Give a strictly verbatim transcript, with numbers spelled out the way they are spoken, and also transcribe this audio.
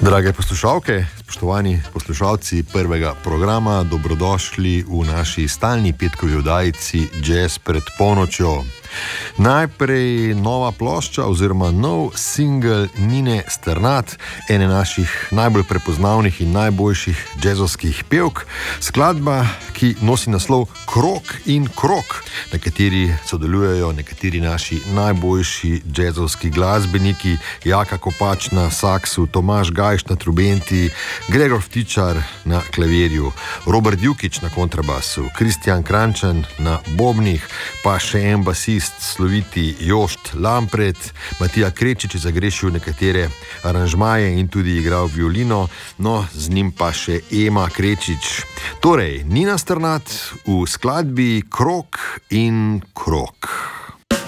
Drage poslušalke, spoštovani poslušalci prvega programa, dobrodošli v naši stalni petkovi oddajici Jazz pred polnočjo. Najprej nova plošča oziroma nov singel Nine Sternat, ene naših najbolj prepoznavnih in najboljših jazzovskih pevk. Skladba, ki nosi naslov Krok in krok, na kateri sodelujejo nekateri naši najboljši jazzovski glasbeniki, Jaka Kopač na saksu, Tomaž Gajš na trubenti, Gregor Vtičar na klavirju, Robert Jukić na kontrabasu, Kristjan Krančan na bobnih, pa še en basist, sloviti Jošt Lampret. Matija Krečič je zagrešil nekatere aranžmaje in tudi igral violino, no z njim pa še Ema Krečič. Torej, Nina Sternat v skladbi Krok in krok.